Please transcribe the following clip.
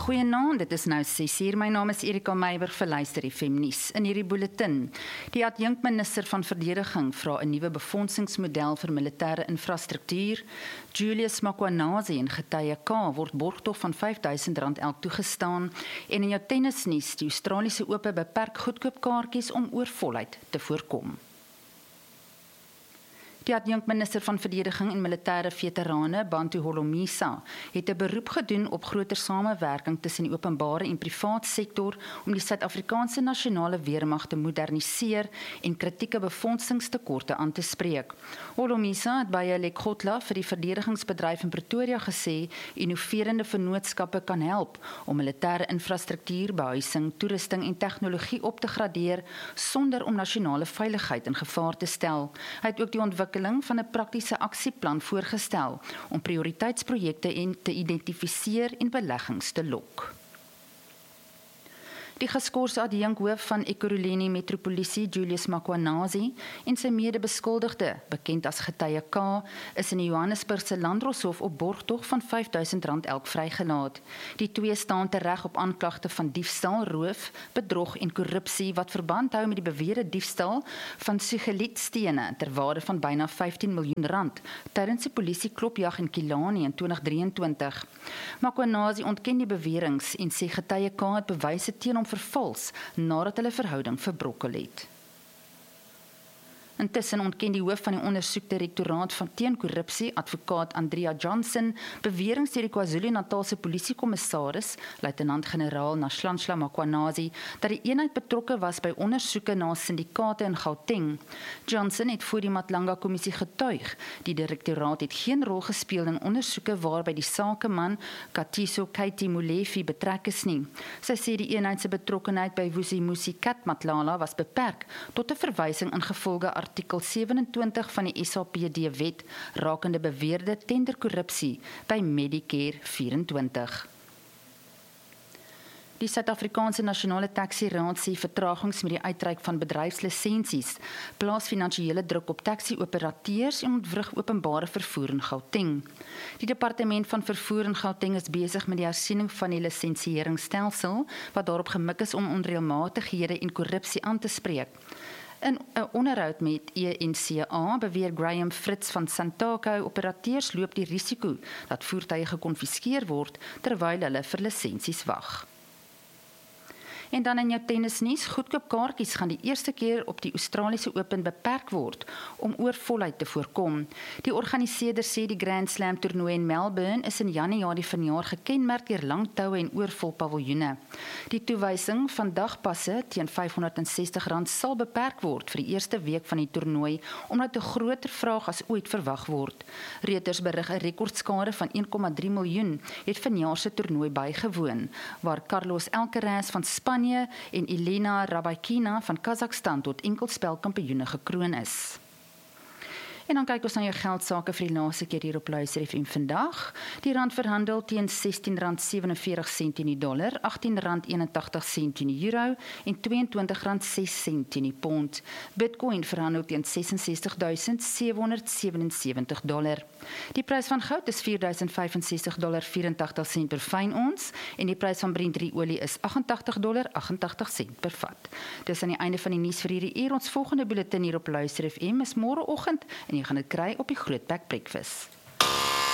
Goeienaand, dit is nou 6:00. My naam is Erika Meiber vir Luister FM nuus. In hierdie bulletin, die adjunkminister van Verdediging vra 'n nuwe befondsingsmodel vir militêre infrastruktuur. Julius Mkhwanazi en getuie K word borgtog van R5.000 elk toegestaan. En in jou tennisnuus, die Australiese Ope beperk goedkoop kaartjies om oorvolheid te voorkom. Die adjunkminister van Verdediging en Militêre Veterane, Bantu Holomisa, het 'n beroep gedoen op groter samewerking tussen die openbare en privaat sektor om die Suid-Afrikaanse nasionale weermag te moderniseer en kritieke befondingstekorte aan te spreek. Holomisa het by 'n Lekgotla vir die verdedigingsbedryf in Pretoria gesê, innoverende vennootskappe kan help om militêre infrastruktuur, behuising, toerusting en tegnologie op te gradeer sonder om nasionale veiligheid in gevaar te stel. Hy het ook die ontwikkeling van 'n praktiese aksieplan voorgestel om prioriteitsprojekte te identifiseer en beleggings te lok. Die geskorse adjunkhoof van Ekurhuleni Metropolisie, Julius Mkhwanazi, en sy mede-beskuldigde, bekend as getuie K, is in die Johannesburgse Landdroshof op borgtog van R5.000 elk vrygelaat. Die twee staan tereg op aanklagte van diefstal, roof, bedrog en korrupsie wat verband hou met die beweerde diefstal van sigelietstene ter waarde van byna R15 miljoen tydens die polisieklopjag in Killarney in 2023. Mkhwanazi ontken die beweringe en sê getuie K het bewyse teen hom vervals nadat hulle verhouding verbrokkel het. Intussen ontken die hoof van die ondersoekdirektoraat van teen korrupsie, advokaat Andrea Johnson, beweringe deur die KwaZulu-Natalse polisiekommissaris, luitenant-generaal Nhlanhla Mkhwanazi, dat die eenheid betrokke was by ondersoeke na syndikaate in Gauteng. Johnson het voor die Matlanga-kommissie getuig. Die direktoraat het geen rol gespeel in ondersoeke waarby die sakeman Katiso Katie Molefe betrek is nie. Sy sê die eenheid se betrokkenheid by Vusimusi Kat Matlala was beperk tot 'n verwysing ingevolge artikel 27 van die SAPD-wet rakende beweerde tenderkorrupsie by Medicare 24. Die Suid-Afrikaanse Nasionale Taxi-raad sê vertragings met die uitreik van bedryfslisensies plaas finansiële druk op taxi-operateurs en ontwrig openbare vervoer in Gauteng. Die departement van vervoer in Gauteng is besig met die hersiening van die lisensieringsstelsel wat daarop gemik is om onreëlmatighede en korrupsie aan te spreek. In 'n onderhoud met ENCA beweer Graham Fritz van Santaco operateurs loop die risiko dat voertuie gekonfiskeer word terwyl hulle vir lisensies wag. En dan in jou tennisnuus, goedkoop kaartjies gaan die eerste keer op die Australiese Open beperk word om oorvolheid te voorkom. Die organiseerder sê die Grand Slam toernooi in Melbourne is in Januarie vanjaar gekenmerk deur lang toue en oorvol paviljoene. Die toewysing van dagpasse teen R560 sal beperk word vir die eerste week van die toernooi omdat 'n groter vraag as ooit verwag word. Reuters berig 'n rekordskare van 1,3 miljoen het vanjaar se toernooi bygewoon, waar Carlos Alcaraz van Spanje en Elena Rybakina van Kazakhstan tot enkelspelkampioene gekroon is. En dan kyk ons na jou geldsaake vir die laaste keer hier op Luister FM vandag. Die rand verhandel teen R16.47 in die dollar, R18.81 in die euro en R22.06 in die pond. Bitcoin verhandel teen $66.777. Die prys van goud is $4.065.84 per fyn ons en die prys van Brent olie is $88.88 per vat. Dis aan die einde van die nuus vir hierdie uur. Ons volgende bulletin hier op Luister FM is môreoggend en jy gaan dit kry op die Grootbek Breakfast.